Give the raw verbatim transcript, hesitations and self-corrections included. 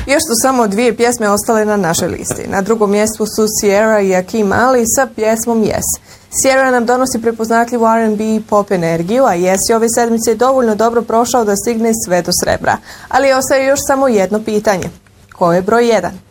Još su samo dvije pjesme ostale na našoj listi. Na drugom mjestu su Ciara i Akeem Ali sa pjesmom Yes. Ciara nam donosi prepoznatljivu R and B i pop energiju, a Yes je ove sedmice dovoljno dobro prošao da stigne sve do srebra. Ali ostaje još samo jedno pitanje. Ko je broj jedan?